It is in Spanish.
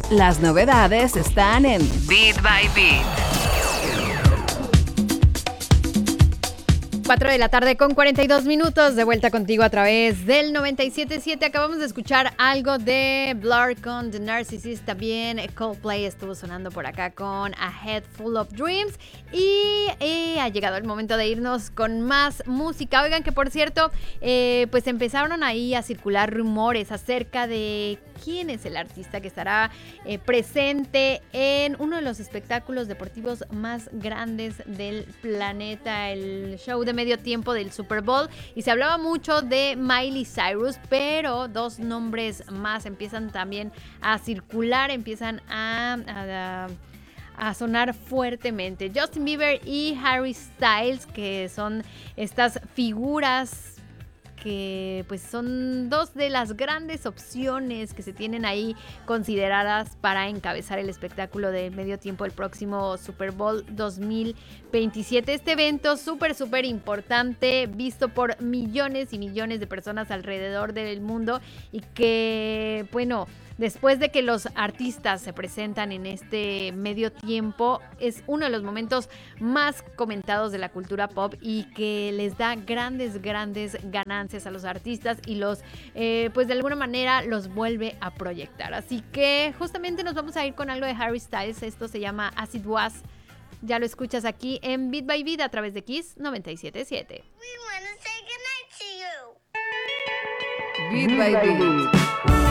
Las novedades están en Beat by Beat. 4 de la tarde con 42 minutos, de vuelta contigo a través del 97.7. Acabamos de escuchar algo de Blur con The Narcissist, también Coldplay estuvo sonando por acá con A Head Full of Dreams y ha llegado el momento de irnos con más música. Oigan que por cierto, pues empezaron ahí a circular rumores acerca de quién es el artista que estará presente en uno de los espectáculos deportivos más grandes del planeta, el show de medio tiempo del Super Bowl, y se hablaba mucho de Miley Cyrus, pero dos nombres más empiezan también a circular, empiezan a sonar fuertemente. Justin Bieber y Harry Styles, que son estas figuras que pues son dos de las grandes opciones que se tienen ahí consideradas para encabezar el espectáculo de medio tiempo del próximo Super Bowl 2027. Este evento súper importante, visto por millones y millones de personas alrededor del mundo, y que, bueno, después de que los artistas se presentan en este medio tiempo, es uno de los momentos más comentados de la cultura pop y que les da grandes ganancias a los artistas y los, pues de alguna manera los vuelve a proyectar. Así que justamente nos vamos a ir con algo de Harry Styles. Esto se llama As It Was. Ya lo escuchas aquí en Beat by Beat a través de Kiss 97.7. Beat by Beat.